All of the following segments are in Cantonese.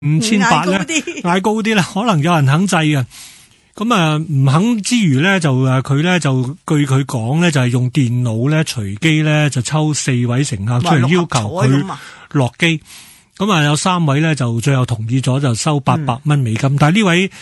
5800咧，嗌高啲啦，可能有人肯制嘅。咁啊，唔肯之餘咧，就佢咧就據佢講咧，就係用電腦咧隨機咧就抽4位乘客出嚟要求佢落機。咁啊，有3位咧就最後同意咗，就收800蚊美金。但係呢位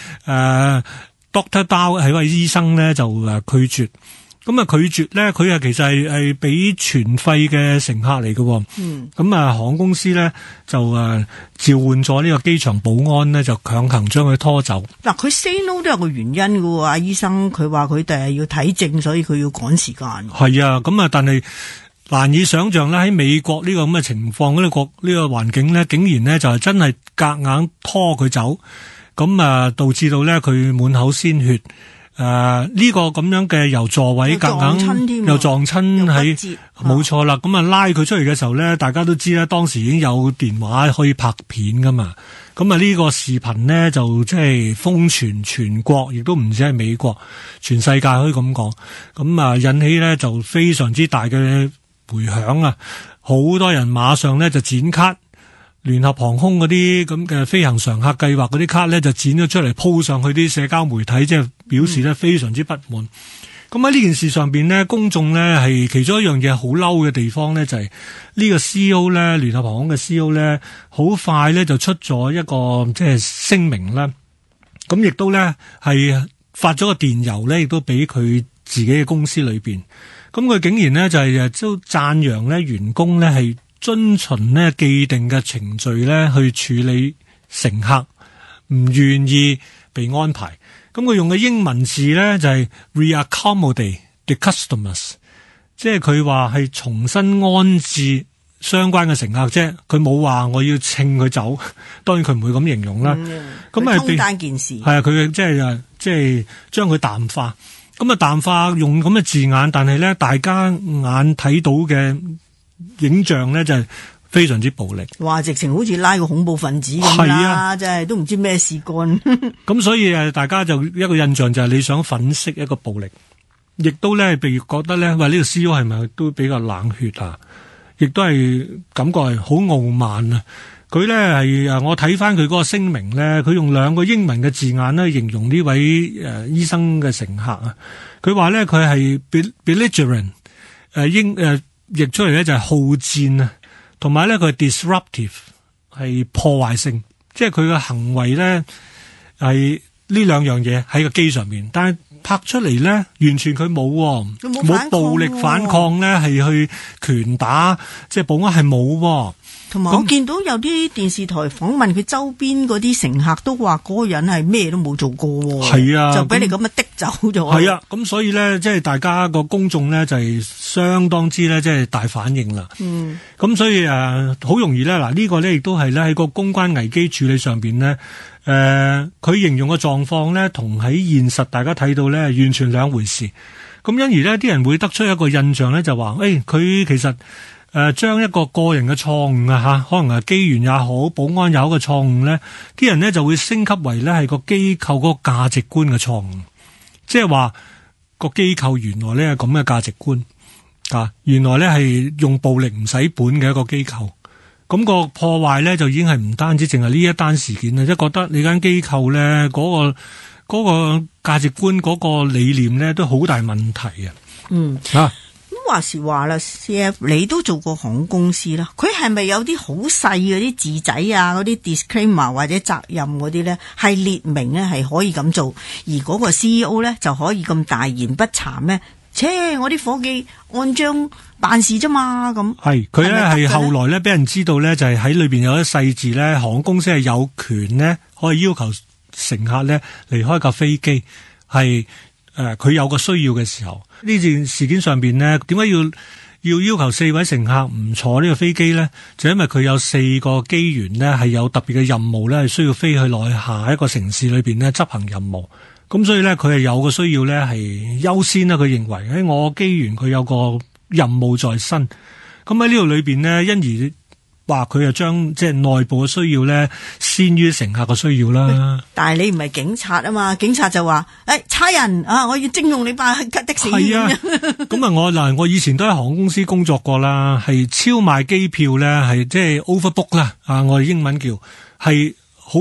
Dr. Bao 係位醫生咧就拒絕。咁啊拒絕咧，佢其實係俾全費嘅乘客嚟嘅。咁航空公司咧就召喚咗呢個機場保安咧，就強行將佢拖走。 嗱，佢 say no 都有個原因嘅喎，阿醫生佢話佢第日要睇症，所以佢要趕時間。 係啊，咁啊，但係難以想象咧，喺美國呢個咁嘅情況，呢個環境咧，竟然咧就係真係夾硬拖佢走，咁啊導致到咧佢滿口鮮血。呢個咁樣嘅由座位夾硬又撞親喺，冇錯啦。咁啊拉佢出嚟嘅時候咧，大家都知啦，當時已經有電話可以拍片噶嘛。咁啊呢個視頻呢，就即係瘋傳全國，亦都唔止係美國，全世界可以咁講。咁啊引起咧就非常之大嘅回響啊！好多人馬上咧就剪卡。聯合航空嗰啲咁嘅飛行常客計劃嗰啲卡咧就剪咗出嚟鋪上去啲社交媒體，即係表示咧非常之不滿。咁喺呢件事上邊呢，公眾呢係其中一樣嘢好嬲嘅地方呢，就係呢個 CEO 咧，聯合航空嘅 CEO 咧，好快咧就出咗一個即係聲明啦。咁亦都咧係發咗個電郵咧，亦都俾佢自己嘅公司裏邊。咁佢竟然呢就係都讚揚咧員工咧係遵循呢既定嘅程序咧去處理乘客唔願意被安排，咁佢用嘅英文字咧就係 reaccommodate the customers， 即係佢話係重新安置相關嘅乘客啫，佢冇話我要稱佢走，當然佢唔會咁形容啦。咁係通單件事，係啊，佢即係將佢淡化，咁啊淡化用咁嘅字眼，但係咧大家眼睇到嘅影像咧就係非常之暴力，話直情好似拉個恐怖分子咁啦，真係都唔知咩事幹。咁所以大家就一個印象就係你想粉飾一個暴力，亦都咧被覺得咧，話呢個 CEO 係咪都比較冷血啊？亦都係感覺係好傲慢啊！佢咧係我睇翻佢嗰個聲明咧，佢用2個英文嘅字眼咧形容呢位醫生嘅乘客啊。佢話咧佢係 belligerent， 譯出嚟咧就係好戰啊，同埋咧佢係 disruptive， 係破壞性，即係佢嘅行為咧係呢2樣嘢喺個機上面，但係拍出嚟咧完全佢冇暴力反抗咧，係去拳打即係保安係冇。同埋我見到有啲電視台訪問佢周邊嗰啲乘客都話嗰個人係咩都冇做過，係啊，就俾你咁樣的走咗。係啊，咁所以咧即係大家個公眾咧就係相當之咧即係大反應啦。咁所以好容易咧嗱呢個咧亦都係咧喺個公關危機處理上邊咧佢形容嘅狀況咧同喺現實大家睇到咧完全兩回事。咁因而咧啲人會得出一個印象咧就話佢其實將一個個人嘅錯誤啊可能係機員也好，保安也好嘅錯誤咧，啲人咧就會升級為咧係個機構嗰個價值觀嘅錯誤，即係話個機構原來咧係咁嘅價值觀啊，原來咧係用暴力唔使本嘅一個機構，咁個破壞咧就已經係唔單止淨係呢一單事件啦，即係覺得你間機構咧嗰個價值觀嗰個理念咧都好大問題啊。咁話時話啦 ，CF 你都做過航空公司啦，佢係咪有啲好細嗰啲字仔啊，嗰啲 disclaimer 或者責任嗰啲咧，係列明咧係可以咁做，而嗰個 CEO 咧就可以咁大言不慚咧？我啲伙計按章辦事啫嘛，咁係佢咧係後來咧俾人知道咧，就係喺裏邊有啲細字咧，航空公司係有權咧可以要求乘客咧離開架飛機，係佢有個需要嘅時候。呢件事件上邊呢，點解要求4位乘客唔坐呢個飛機呢？就因為佢有4個機員呢係有特別嘅任務呢，係需要飛去內下一個城市裏邊呢執行任務。咁所以呢，佢係有個需要呢係優先啦。佢認為我機員佢有個任務在身。咁喺呢度裏邊呢，因而話佢就將即係內部嘅需要咧，先於乘客嘅需要啦。但係你唔係警察啊嘛，警察就話差人啊，我要徵用你架的士。係啊，咁啊我以前都喺航空公司工作過啦，係超賣機票咧，係即係 overbook 啦，我哋英文叫係